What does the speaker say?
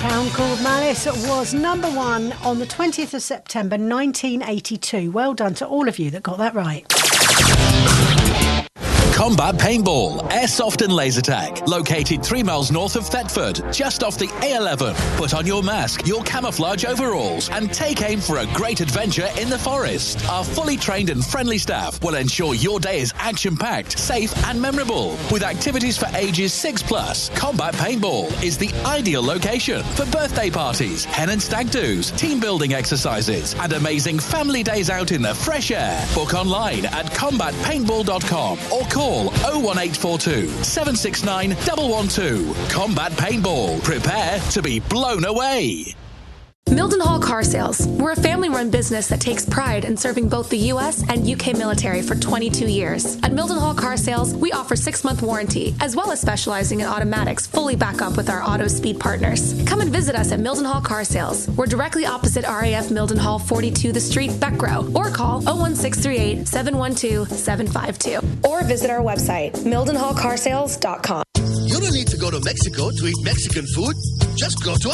Town Called Malice was number 1 on the 20th of September 1982. Well done to all of you that got that right. Combat Paintball, Airsoft and Laser Tag. Located 3 miles north of Thetford, just off the A11. Put on your mask, your camouflage overalls, and take aim for a great adventure in the forest. Our fully trained and friendly staff will ensure your day is action-packed, safe and memorable. With activities for ages 6+, Combat Paintball is the ideal location for birthday parties, hen and stag do's, team building exercises, and amazing family days out in the fresh air. Book online at combatpaintball.com or call 01842 769 112. Combat Paintball. Prepare to be blown away. Mildenhall Car Sales. We're a family-run business that takes pride in serving both the U.S. and UK military for 22 years. At Mildenhall Car Sales, we offer 6-month warranty, as well as specializing in automatics fully back up with our Auto Speed partners. Come and visit us at Mildenhall Car Sales. We're directly opposite RAF Mildenhall 42 The Street, Beckrow, or call 01638 712 752. Or visit our website, mildenhallcarsales.com. You don't need to go to Mexico to eat Mexican food. Just go to